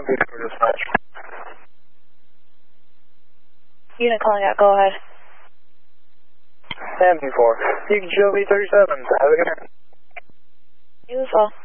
for dispatch. Unit calling out, go ahead. M4. You can show me 37. Have a good night. You as well.